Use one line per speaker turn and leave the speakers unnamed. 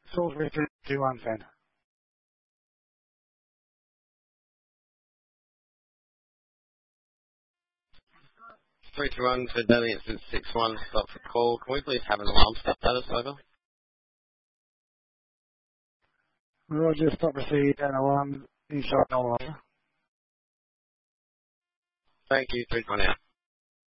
Salisbury 321 Fan.
321 to Delhi, it's 61, stop for call. Can we please have an alarm stop status, over?
Roger, stop received and alarm inside no longer.
Thank you, 321 out.